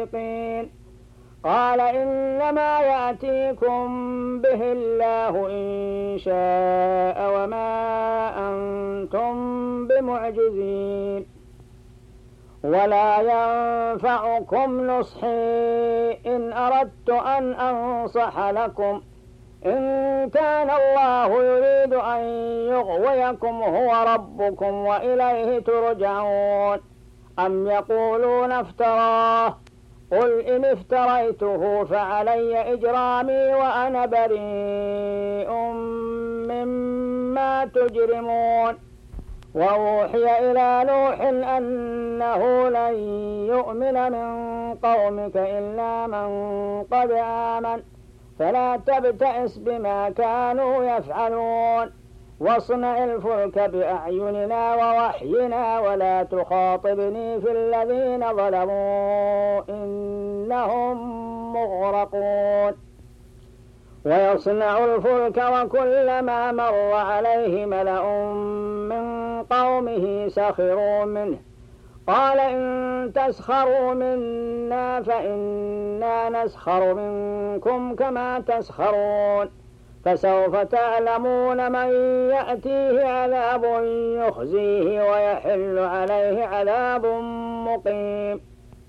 الصادقين. قال إنما يأتيكم به الله إن شاء وما أنتم بمعجزين. ولا ينفعكم نصحي إن أردت أن أنصح لكم إن كان الله يريد أن يغويكم هو ربكم وإليه ترجعون. أم يقولون افتراه قل إن افتريته فعلي إجرامي وأنا بريء مما تجرمون. وأوحي إلى نوح أنه لن يؤمن من قومك إلا من قد آمن فلا تبتئس بما كانوا يفعلون. واصنع الفلك بأعيننا ووحينا ولا تخاطبني في الذين ظلموا إنهم مغرقون. ويصنع الفلك وكلما مر عليه ملأ من قومه سخروا منه قال إن تسخروا منا فإنا نسخر منكم كما تسخرون. فسوف تعلمون من يأتيه عذاب يخزيه ويحل عليه عذاب مقيم.